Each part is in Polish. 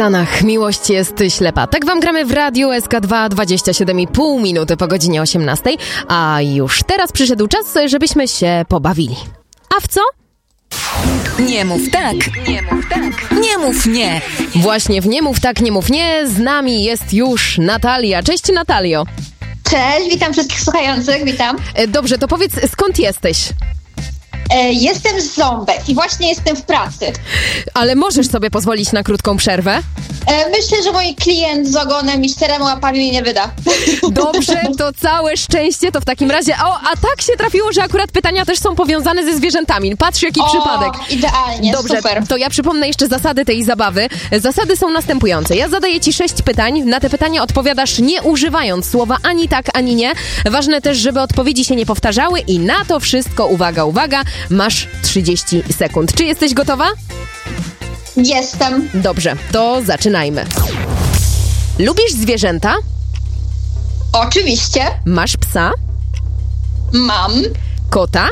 Stanach. Miłość jest ślepa. Tak wam gramy w Radiu SK2 27,5 minuty po godzinie 18. A już teraz przyszedł czas, żebyśmy się pobawili. A w co? Nie mów tak, nie mów tak, nie mów nie. Właśnie w Nie mów tak, nie mów nie z nami jest już Natalia. Cześć Natalio. Cześć, witam wszystkich słuchających, witam. Dobrze, to powiedz, skąd jesteś? Jestem z Ząbek i właśnie jestem w pracy. Ale możesz sobie pozwolić na krótką przerwę? Myślę, że mój klient z ogonem i 4 łapami mnie nie wyda. Dobrze, to całe szczęście, to w takim razie... A tak się trafiło, że akurat pytania też są powiązane ze zwierzętami. Patrz, jaki przypadek. Idealnie, dobrze, super. To ja przypomnę jeszcze zasady tej zabawy. Zasady są następujące. Ja zadaję ci 6 pytań. Na te pytania odpowiadasz nie używając słowa ani tak, ani nie. Ważne też, żeby odpowiedzi się nie powtarzały i na to wszystko, uwaga, masz 30 sekund. Czy jesteś gotowa? Jestem. Dobrze, to zaczynajmy. Lubisz zwierzęta? Oczywiście. Masz psa? Mam. Kota?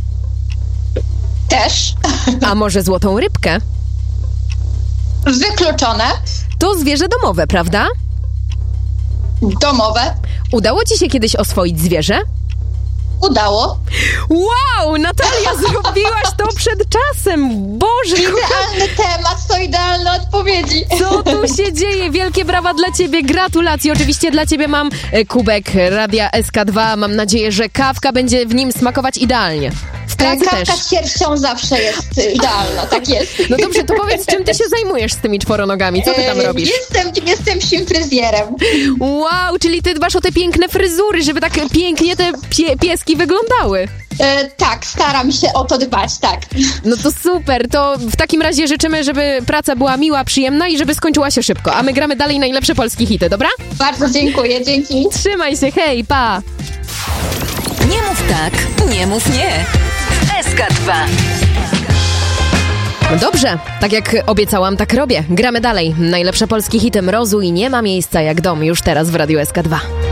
Też. A może złotą rybkę? Wykluczone. To zwierzę domowe, prawda? Domowe. Udało ci się kiedyś oswoić zwierzę? Udało. Wow, Natalia, zrobiłaś to przed czasem! Boże, Idealny temat, to idealne odpowiedzi. co tu się dzieje? Wielkie brawa dla ciebie, gratulacje. Oczywiście dla ciebie mam kubek Radia SK2. Mam nadzieję, że kawka będzie w nim smakować idealnie. W pracy Kawka też. z sierścią zawsze jest idealna, tak jest. No dobrze, to powiedz, czym ty się zajmujesz z tymi czworonogami? Co ty tam robisz? Jestem psim fryzjerem. Wow, czyli ty dbasz o te piękne fryzury, żeby tak pięknie te pieski wyglądały. Tak, staram się o to dbać, tak. No to super, to w takim razie życzymy, żeby praca była miła, przyjemna i żeby skończyła się szybko. A my gramy dalej najlepsze polskie hity, dobra? Bardzo dziękuję, dzięki. Trzymaj się, hej, pa! Nie mów tak, nie mów nie. SK2. No dobrze, tak jak obiecałam, tak robię. Gramy dalej. Najlepsze polskie hity Mrozu i Nie ma miejsca jak dom już teraz w Radiu SK2.